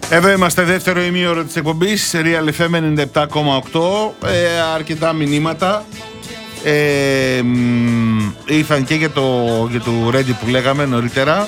Εδώ είμαστε, δεύτερο ημίωρο της εκπομπής Real FM 97,8. Αρκετά μηνύματα ήρθαν και για το Ready που λέγαμε νωρίτερα.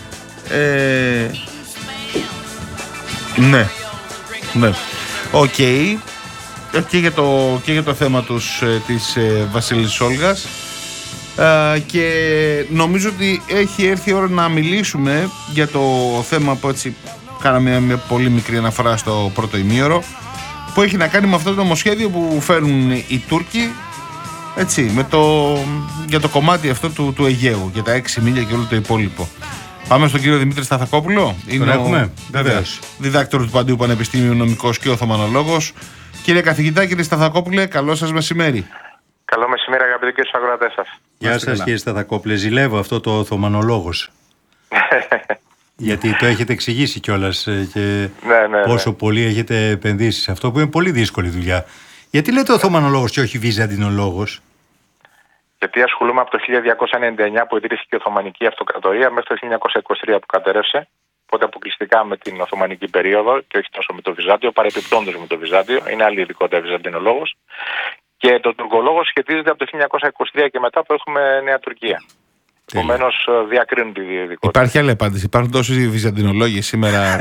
Ναι. Οκ. Και για το θέμα της Βασίλης Όλγας. Και νομίζω ότι έχει έρθει η ώρα να μιλήσουμε για το θέμα που έτσι κάναμε μια πολύ μικρή αναφορά στο πρώτο ημίωρο, που έχει να κάνει με αυτό το νομοσχέδιο που φέρνουν οι Τούρκοι, έτσι, για το κομμάτι αυτό του Αιγαίου, για τα 6 μίλια και όλο το υπόλοιπο. Πάμε στον κύριο Δημήτρη Σταθακόπουλο. Τον έχουμε, βεβαίως. Διδάκτορος του Παντίου Πανεπιστήμιου, νομικός και Οθωμανολόγος. Κύριε καθηγητά, κύριε Σταθακόπουλε, καλό σας μεσημέρι. Καλό μεσημέρι, αγαπητοί και στους ακροατές σας. Γεια σας, κύριε Σταθακόπουλε. Ζηλεύω αυτό το Οθωμανολόγος. Γιατί το έχετε εξηγήσει κιόλας και πόσο πολύ έχετε επενδύσει σε αυτό που είναι πολύ δύσκολη δουλειά. Γιατί λέτε Οθωμανολόγος και όχι Βυζαντινολόγος? Γιατί ασχολούμαι από το 1299 που ιδρύθηκε η Οθωμανική Αυτοκρατορία μέχρι το 1923 που κατέρευσε. Οπότε αποκλειστικά με την Οθωμανική περίοδο και όχι τόσο με το Βυζάντιο, παρεπιπτόντως με το Βυζάντιο. Είναι άλλη ειδικότητα Βυζαντινολόγος. Και το τουρκολόγος σχετίζεται από το 1923 και μετά που έχουμε Νέα Τουρκία. Επομένως διακρίνουν τη ειδικότητα. Υπάρχει άλλη απάντηση. Υπάρχουν τόσοι Βυζαντινολόγοι σήμερα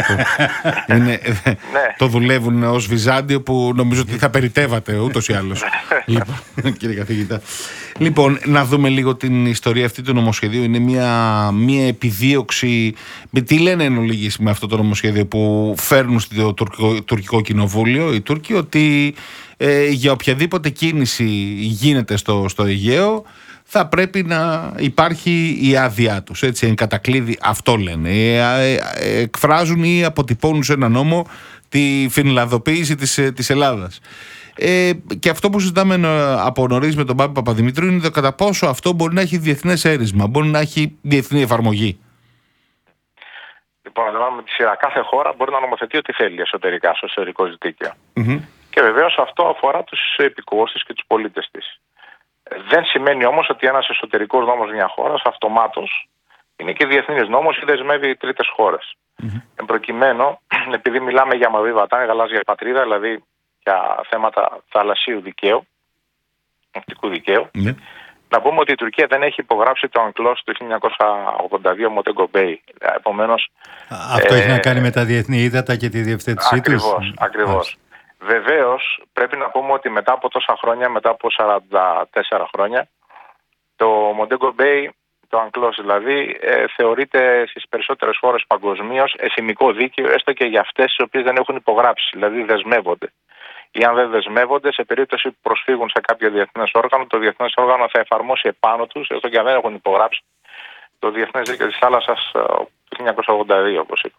το δουλεύουν ως Βυζάντιο που νομίζω ότι θα περιτεύατε ούτως ή άλλως. Λοιπόν, κύριε καθηγητά. Λοιπόν, να δούμε λίγο την ιστορία αυτή του νομοσχεδίου. Είναι μια επιδίωξη. Τι λένε εν ολίγης με αυτό το νομοσχέδιο που φέρνουν στο τουρκικό κοινοβούλιο οι Τούρκοι? Ότι για οποιαδήποτε κίνηση γίνεται στο Αιγαίο θα πρέπει να υπάρχει η άδειά τους. Έτσι, εν κατακλείδη αυτό λένε. Εκφράζουν ή αποτυπώνουν σε ένα νόμο τη φινλανδοποίηση της Ελλάδας. Και αυτό που συζητάμε από νωρίς με τον Πάπη Παπαδημητρίου είναι το κατά πόσο αυτό μπορεί να έχει διεθνές έρισμα, μπορεί να έχει διεθνή εφαρμογή. Λοιπόν, με τη σειρά. Κάθε χώρα μπορεί να νομοθετεί ό,τι θέλει εσωτερικά, στο εσωτερικό δίκαιο. Και βεβαίως αυτό αφορά τους υπηκόους της και τους πολίτες της. Δεν σημαίνει όμως ότι ένας εσωτερικός νόμος μια χώρας αυτομάτως είναι και διεθνής νόμος ή δεσμεύει τρίτες χώρες. Εν προκειμένου, επειδή μιλάμε για μαύρη βατάν, γαλάζια πατρίδα, δηλαδή για θέματα θαλασσίου δικαίου, ναυτικού δικαίου, να πούμε ότι η Τουρκία δεν έχει υπογράψει το UNCLOS του 1982 Montego Bay. Επομένως, αυτό έχει να κάνει με τα διεθνή ύδατα και τη διευθέτησή τους. Ακριβώς. Βεβαίως, πρέπει να πούμε ότι μετά από τόσα χρόνια, μετά από 44 χρόνια, το Montego Bay, το UNCLOS δηλαδή, θεωρείται στις περισσότερες χώρες παγκοσμίως εθνικό δίκαιο, έστω και για αυτές τις οποίες δεν έχουν υπογράψει, δηλαδή δεσμεύονται. Ή αν δεν δεσμεύονται, σε περίπτωση που προσφύγουν σε κάποιο διεθνές όργανο, το διεθνές όργανο θα εφαρμόσει επάνω τους, έστω και αν δεν έχουν υπογράψει, το Διεθνές Δίκαιο της Θάλασσας του 1982, όπως είπα.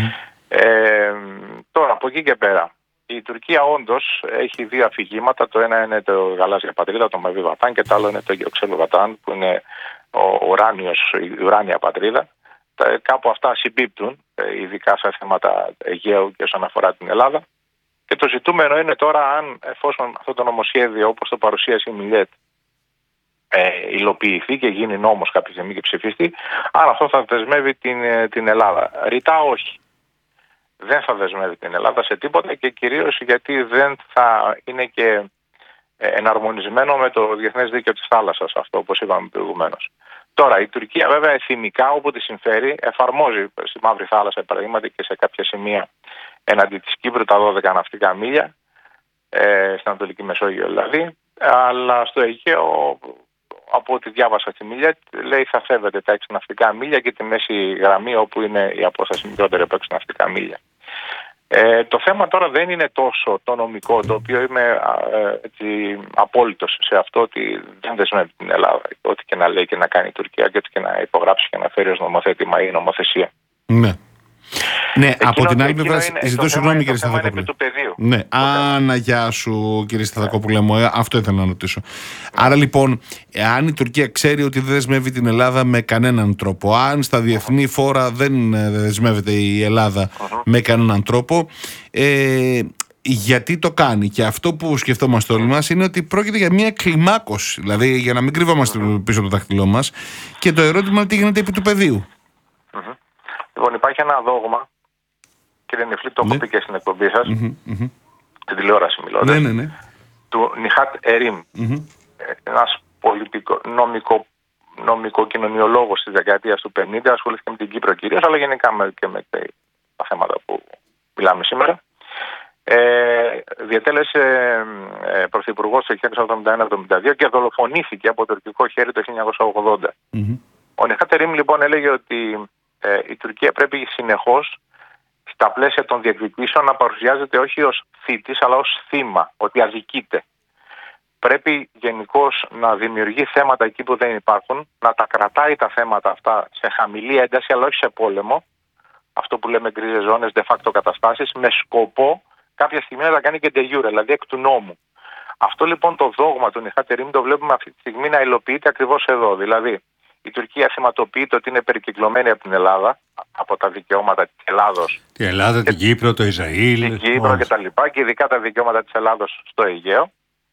Τώρα, από εκεί και πέρα, η Τουρκία όντως έχει δύο αφηγήματα. Το ένα είναι το γαλάζια πατρίδα, το Μαβί Βατάν, και το άλλο είναι το Γεωξέλου Βατάν, που είναι η ουράνια πατρίδα. Κάπου αυτά συμπίπτουν, ειδικά σε θέματα Αιγαίου και όσον αφορά την Ελλάδα. Και το ζητούμενο είναι τώρα αν, εφόσον αυτό το νομοσχέδιο, όπως το παρουσίασε η Μιλιέτ, υλοποιηθεί και γίνει νόμος κάποια στιγμή και ψηφιστεί, αν αυτό θα δεσμεύει την Ελλάδα. Ρητά όχι. Δεν θα δεσμεύει την Ελλάδα σε τίποτα και κυρίως γιατί δεν θα είναι και εναρμονισμένο με το Διεθνές Δίκαιο της Θάλασσας, αυτό όπως είπαμε προηγουμένως. Τώρα, η Τουρκία βέβαια εθνικά όπου τη συμφέρει εφαρμόζει στη Μαύρη Θάλασσα, παραδείγματι, και σε κάποια σημεία εναντί της Κύπρου τα 12 ναυτικά μίλια, στην Ανατολική Μεσόγειο δηλαδή, αλλά στο Αιγαίο, από ό,τι διάβασα στη Μιλιέτ, λέει θα σέβεται τα 6 ναυτικά μίλια και τη μέση γραμμή όπου είναι η απόσταση μικρότερη από 6 ναυτικά μίλια. Το θέμα τώρα δεν είναι τόσο το νομικό, το οποίο είμαι απόλυτος σε αυτό, ότι δεν δεσμεύει την Ελλάδα, ό,τι και να λέει και να κάνει η Τουρκία και ό,τι και να υπογράψει και να φέρει ως νομοθέτημα ή νομοθεσία. Ναι, από την άλλη πλευρά, ζητώ συγγνώμη κύριε Σταθακόπουλε. Ναι, γεια σου κύριε Σταθακόπουλε μου, αυτό ήθελα να ρωτήσω. Άρα λοιπόν, αν η Τουρκία ξέρει ότι δεν δεσμεύει την Ελλάδα με κανέναν τρόπο, αν στα διεθνή φόρα δεν δεσμεύεται η Ελλάδα με κανέναν τρόπο, γιατί το κάνει? Και αυτό που σκεφτόμαστε όλοι μας είναι ότι πρόκειται για μια κλιμάκωση, δηλαδή για να μην κρύβαμαστε πίσω από το δάχτυλό μας, και το ερώτημα είναι τι γίνεται επί του πεδίου. Λοιπόν, υπάρχει ένα δόγμα κύριε Νιφλή, το έχω πει και στην εκπομπή σας, στην τηλεόραση μιλώντας, του Νιχάτ Ερίμ, ένας νομικοκοινωνιολόγος της δεκαετίας του 50, ασχολήθηκε με την Κύπρο κυρίως, αλλά γενικά και με τα θέματα που μιλάμε σήμερα. Διετέλεσε πρωθυπουργός το 1971-1972 και δολοφονήθηκε από τουρκικό χέρι το 1980. Ο Νιχάτ Ερίμ λοιπόν έλεγε ότι η Τουρκία πρέπει συνεχώς στα πλαίσια των διεκδικήσεων να παρουσιάζεται όχι ως θήτης αλλά ως θύμα, ότι αδικείται. Πρέπει γενικώς να δημιουργεί θέματα εκεί που δεν υπάρχουν, να τα κρατάει τα θέματα αυτά σε χαμηλή ένταση αλλά όχι σε πόλεμο, αυτό που λέμε γκρίζες ζώνες, de facto καταστάσεις, με σκοπό κάποια στιγμή να τα κάνει και de jure, δηλαδή εκ του νόμου. Αυτό λοιπόν το δόγμα του Νιχάτ Ερίμ το βλέπουμε αυτή τη στιγμή να υλοποιείται ακριβώς εδώ. Δηλαδή η Τουρκία θυματοποιείται ότι είναι περικυκλωμένη από την Ελλάδα, από τα δικαιώματα της Ελλάδος. Την Ελλάδα, την Κύπρο, το Ισραήλ. Την Κύπρο κτλ. Και ειδικά τα δικαιώματα της Ελλάδος στο Αιγαίο.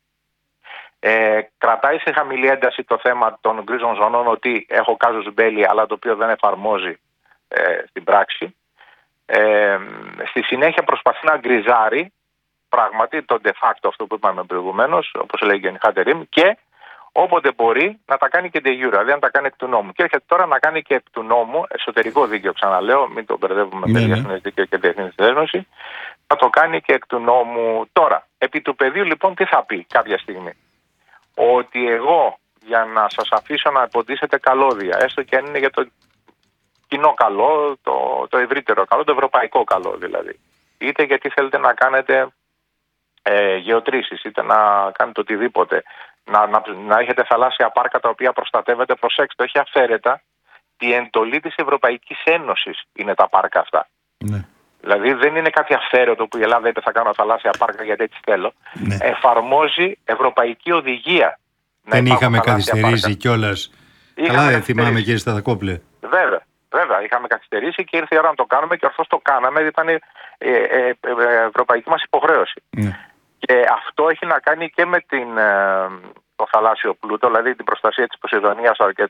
Κρατάει σε χαμηλή ένταση το θέμα των γκρίζων ζωνών, ότι έχω κάζους μπέλι, αλλά το οποίο δεν εφαρμόζει στην πράξη. Στη συνέχεια προσπαθεί να γκριζάρει πράγματι το de facto, αυτό που είπαμε προηγουμένως, όπως λέγει ο Νιχάτ Ερίμ, και όποτε μπορεί να τα κάνει και de jure, δηλαδή να τα κάνει εκ του νόμου. Και έρχεται τώρα να κάνει και εκ του νόμου, εσωτερικό δίκαιο, ξαναλέω, μην το μπερδεύουμε με διεθνές δίκαιο και διεθνής δέσμευση, να το κάνει και εκ του νόμου. Τώρα, επί του πεδίου λοιπόν τι θα πει κάποια στιγμή? Ότι εγώ για να σας αφήσω να υποτίσσετε καλώδια, έστω και αν είναι για το κοινό καλό, το ευρύτερο καλό, το ευρωπαϊκό καλό δηλαδή, είτε γιατί θέλετε να κάνετε γεωτρήσεις, είτε να κάνετε οτιδήποτε, να έχετε θαλάσσια πάρκα τα οποία προστατεύετε, προσέξτε, όχι αυθαίρετα, η εντολή της Ευρωπαϊκής Ένωσης είναι τα πάρκα αυτά. Ναι. Δηλαδή δεν είναι κάτι αυθαίρετο που η Ελλάδα είπε θα κάνω θαλάσσια πάρκα γιατί έτσι θέλω. Ναι. Εφαρμόζει ευρωπαϊκή οδηγία. Δεν είχαμε καθυστερήσει κιόλας. Καλά δεν θυμάμαι κύριε Σταθακόπουλε. Βέβαια, είχαμε καθυστερήσει και ήρθε η ώρα να το κάνουμε και ορθώς το κάναμε, ήταν η ευρωπαϊκή μας υποχρέωση. Ναι. Και αυτό έχει να κάνει και με το θαλάσσιο πλούτο, δηλαδή την προστασία της Ποσειδονίας και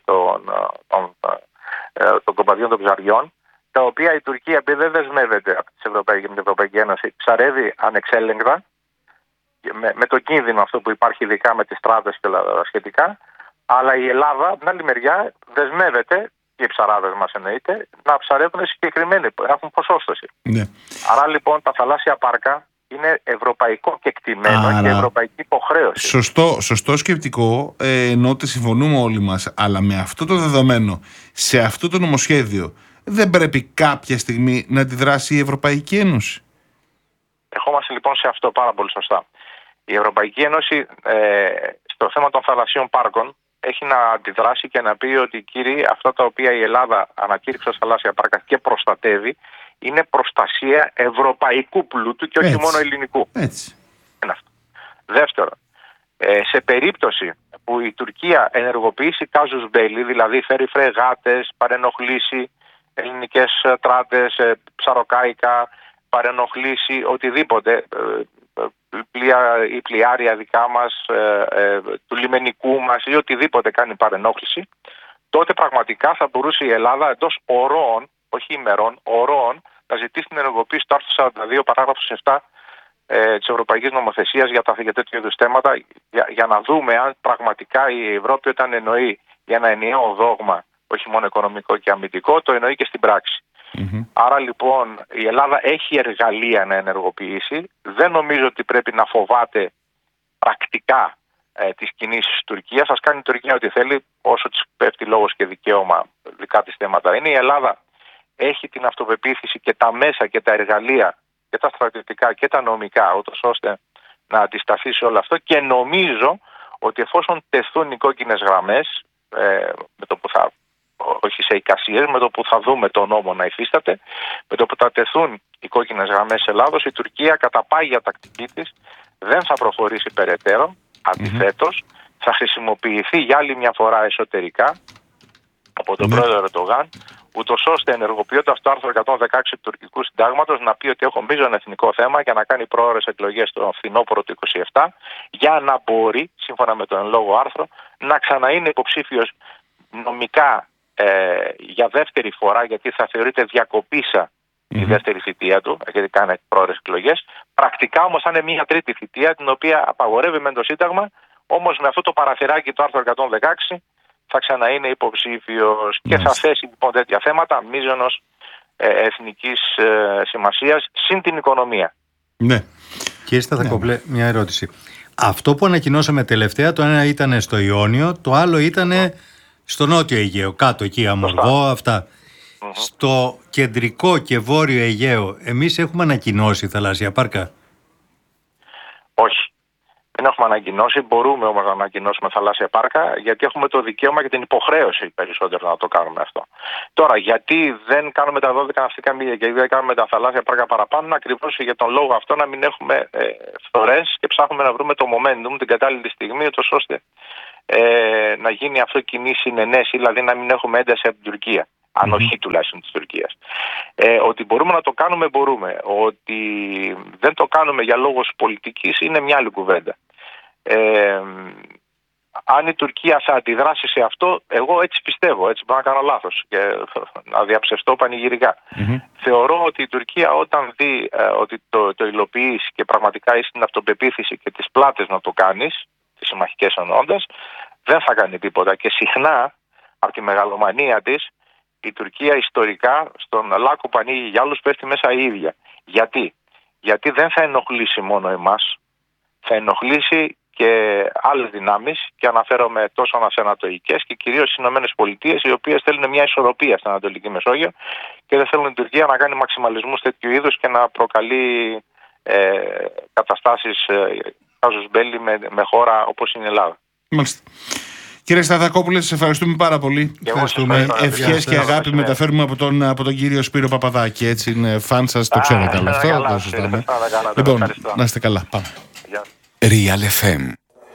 των κομπαδιών των ψαριών, τα οποία η Τουρκία, επειδή δεν δεσμεύεται από την Ευρωπαϊκή Ένωση, ψαρεύει ανεξέλεγκτα, με το κίνδυνο αυτό που υπάρχει ειδικά με τις στράτες και όλα σχετικά, αλλά η Ελλάδα από την άλλη μεριά δεσμεύεται, και οι ψαράδες μας εννοείται, να ψαρεύουν συγκεκριμένοι, έχουν ποσόστοση. Ναι. Άρα λοιπόν τα θαλάσσια πάρκα είναι ευρωπαϊκό κεκτημένο και ευρωπαϊκή υποχρέωση. Σωστό σκεπτικό, ενώ ότι συμφωνούμε όλοι μας, αλλά με αυτό το δεδομένο, σε αυτό το νομοσχέδιο, δεν πρέπει κάποια στιγμή να αντιδράσει η Ευρωπαϊκή Ένωση? Ερχόμαστε λοιπόν σε αυτό πάρα πολύ σωστά. Η Ευρωπαϊκή Ένωση στο θέμα των θαλασσίων πάρκων έχει να αντιδράσει και να πει ότι κύριοι, αυτά τα οποία η Ελλάδα ανακήρυξε ως θαλάσσια πάρκα και προστατεύει, είναι προστασία ευρωπαϊκού πλούτου και όχι μόνο ελληνικού. Έτσι. Είναι αυτό. Δεύτερον, σε περίπτωση που η Τουρκία ενεργοποιήσει κάζους μπέλι, δηλαδή φέρει φρεγάτες, παρενοχλήσει ελληνικές τράτες, ψαροκάικα, παρενοχλήσει οτιδήποτε, η πλοιάρια δικά μας, του λιμενικού μας ή οτιδήποτε κάνει παρενόχληση, τότε πραγματικά θα μπορούσε η Ελλάδα εντός ωρών, όχι ημερών, ωρών, να ζητήσει την ενεργοποίηση του άρθρου 42 παράγραφος 7 της Ευρωπαϊκής Νομοθεσίας για τέτοιου είδους θέματα, για να δούμε αν πραγματικά η Ευρώπη όταν εννοεί για ένα ενιαίο δόγμα, όχι μόνο οικονομικό και αμυντικό, το εννοεί και στην πράξη. Άρα λοιπόν η Ελλάδα έχει εργαλεία να ενεργοποιήσει. Δεν νομίζω ότι πρέπει να φοβάται πρακτικά τις κινήσεις της Τουρκίας. Ας κάνει η Τουρκία ό,τι θέλει, όσο της πέφτει λόγος και δικαίωμα, δικά της θέματα είναι. Η Ελλάδα έχει την αυτοπεποίθηση και τα μέσα και τα εργαλεία και τα στρατιωτικά και τα νομικά, ούτως ώστε να αντισταθεί σε όλο αυτό, και νομίζω ότι εφόσον τεθούν οι κόκκινες γραμμές, με το που θα, όχι σε εικασίες, με το που θα δούμε τον νόμο να υφίσταται, με το που θα τεθούν οι κόκκινες γραμμές της Ελλάδος, η Τουρκία κατά πάγια τακτική της δεν θα προχωρήσει περαιτέρω. Αντιθέτως, θα χρησιμοποιηθεί για άλλη μια φορά εσωτερικά από τον πρόεδρο Ερντογάν, ούτως ώστε ενεργοποιώντας το άρθρο 116 του τουρκικού συντάγματος να πει ότι έχω μείζον εθνικό θέμα για να κάνει πρόορες εκλογές το φθινόπωρο του 27, για να μπορεί, σύμφωνα με το εν λόγω άρθρο, να ξαναείνει υποψήφιος νομικά για δεύτερη φορά, γιατί θα θεωρείται διακοπήσα η δεύτερη θητεία του, γιατί κάνει πρόορες εκλογές. Πρακτικά όμως θα είναι μια τρίτη θητεία, την οποία απαγορεύει μεν το Σύνταγμα, όμως με αυτό το παραθυράκι του άρθρου 116 θα ξαναείνε υποψήφιος και θα θέσει λοιπόν τέτοια θέματα μείζωνος εθνικής σημασίας συν την οικονομία. Ναι. Κύριε Σταθακόπουλε, μια ερώτηση. Αυτό που ανακοινώσαμε τελευταία, το ένα ήταν στο Ιόνιο, το άλλο ήταν στο Νότιο Αιγαίο, κάτω εκεί, Αμοργό, αυτά. Στο κεντρικό και βόρειο Αιγαίο, εμείς έχουμε ανακοινώσει θαλάσσια πάρκα? Όχι. Δεν έχουμε ανακοινώσει, μπορούμε όμως να ανακοινώσουμε θαλάσσια πάρκα, γιατί έχουμε το δικαίωμα και την υποχρέωση περισσότερο να το κάνουμε αυτό. Τώρα, γιατί δεν κάνουμε τα 12 ναυτικά μίλια και δεν κάνουμε τα θαλάσσια πάρκα παραπάνω, ακριβώς για τον λόγο αυτό να μην έχουμε φθορές και ψάχνουμε να βρούμε το momentum, την κατάλληλη στιγμή, ώστε να γίνει αυτό κοινή συνενέση, δηλαδή να μην έχουμε ένταση από την Τουρκία. Ανοχή τουλάχιστον της Τουρκίας. Ότι μπορούμε να το κάνουμε, μπορούμε. Ότι δεν το κάνουμε για λόγους πολιτικής είναι μια άλλη κουβέντα. Αν η Τουρκία θα αντιδράσει σε αυτό, εγώ έτσι πιστεύω, έτσι μπορώ να κάνω λάθος και να διαψευστώ πανηγυρικά. Θεωρώ ότι η Τουρκία όταν δει ότι το υλοποιείς και πραγματικά είσαι στην αυτοπεποίθηση και τις πλάτες να το κάνεις, τις συμμαχικές εννοώντας, δεν θα κάνει τίποτα. Και συχνά από τη μεγαλομανία της, η Τουρκία ιστορικά στον λάκκο που ανοίγει για άλλους πέφτει μέσα η ίδια. Γιατί δεν θα ενοχλήσει μόνο εμάς, θα ενοχλήσει και άλλες δυνάμεις, και αναφέρομαι τόσο ανατοικές και κυρίως στις ΗΠΑ, οι οποίες θέλουν μια ισορροπία στην Ανατολική Μεσόγειο και δεν θέλουν την Τουρκία να κάνει μαξιμαλισμούς τέτοιου είδους και να προκαλεί καταστάσεις κάζους μπέλι με χώρα όπως είναι η Ελλάδα. Μάλιστα. Κύριε Σταθακόπουλε, σας ευχαριστούμε πάρα πολύ. Ευχαριστούμε. Ευχές και αγάπη μεταφέρουμε από τον κύριο Σπύρο Παπαδάκη. Έτσι είναι, φαν σας, το ξέρετε άλλο αυτό. Λοιπόν, να είστε καλά. Πάμε. Real FM.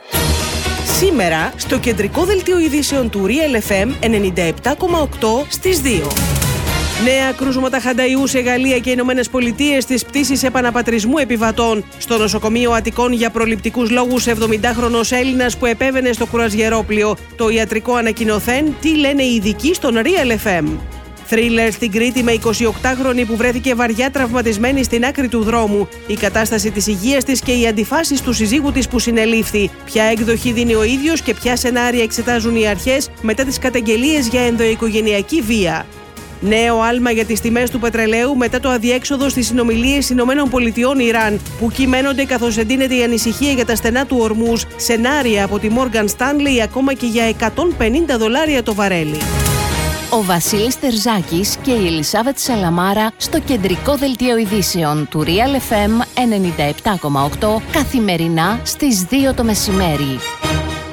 Σήμερα στο κεντρικό δελτίο ειδήσεων του Real FM 97,8 στις 2. Νέα κρούσματα χανταϊού σε Γαλλία και Ηνωμένες Πολιτείες στις πτήσεις επαναπατρισμού επιβατών. Στο νοσοκομείο Αττικών για προληπτικούς λόγους 70χρονος Έλληνας που επέβαινε στο κρουαζιερόπλοιο. Το ιατρικό ανακοινωθέν τι λένε οι ειδικοί στον Real FM. Θρίλερ στην Κρήτη με 28χρονη που βρέθηκε βαριά τραυματισμένη στην άκρη του δρόμου. Η κατάσταση της υγείας της και οι αντιφάσεις του συζύγου της που συνελήφθη. Ποια έκδοχη δίνει ο ίδιος και ποια σενάρια εξετάζουν οι αρχές μετά τις καταγγελίες για ενδοοικογενειακή βία. Νέο άλμα για τις τιμές του πετρελαίου μετά το αδιέξοδο στις συνομιλίες ΗΠΑ-Ιράν, που κυμαίνονται καθώς εντείνεται η ανησυχία για τα στενά του Ορμούζ, σενάρια από τη Morgan Stanley ακόμα και για $150 το βαρέλι. Ο Βασίλης Τερζάκης και η Ελισάβετ Σαλαμάρα στο κεντρικό δελτίο ειδήσεων του Real FM 97,8 καθημερινά στις 2 το μεσημέρι.